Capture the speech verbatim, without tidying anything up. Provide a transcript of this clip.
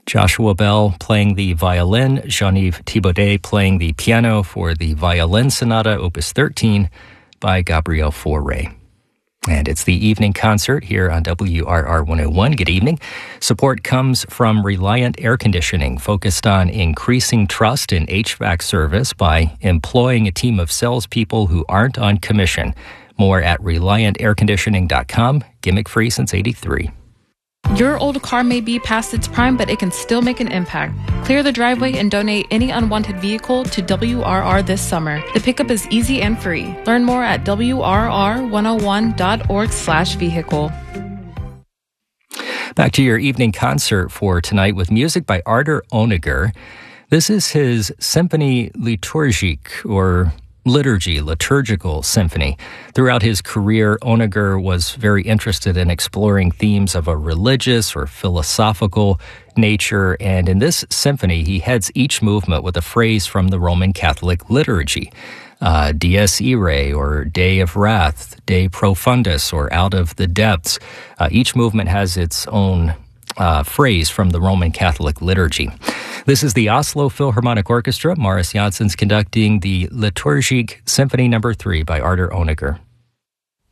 Joshua Bell playing the violin, Jean-Yves Thibaudet playing the piano for the Violin Sonata, Opus thirteen, by Gabriel Fauré. And it's the evening concert here on W R R one oh one. Good evening. Support comes from Reliant Air Conditioning, focused on increasing trust in H V A C service by employing a team of salespeople who aren't on commission. More at reliant air conditioning dot com. Gimmick free since eighty-three. Your old car may be past its prime, but it can still make an impact. Clear the driveway and donate any unwanted vehicle to W R R this summer. The pickup is easy and free. Learn more at W R R one oh one dot org slash vehicle. Back to your evening concert for tonight with music by Artur Honegger. This is his Symphonie Liturgique, or liturgy, liturgical symphony. Throughout his career, Honegger was very interested in exploring themes of a religious or philosophical nature, and in this symphony, he heads each movement with a phrase from the Roman Catholic liturgy. Uh, Dies Irae, or Day of Wrath, De Profundis, or Out of the Depths. Uh, each movement has its own Uh, phrase from the Roman Catholic liturgy. This is the Oslo Philharmonic Orchestra. Morris Janssen's conducting the Liturgique Symphony number three by Artur Honegger.